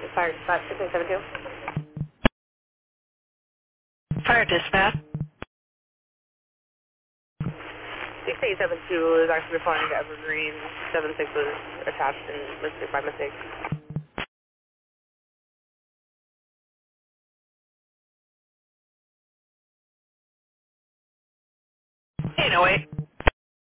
Fire dispatch 6872. Fire dispatch. 6872 is actually responding to Evergreen. 76 was attached and listed by mistake. 808.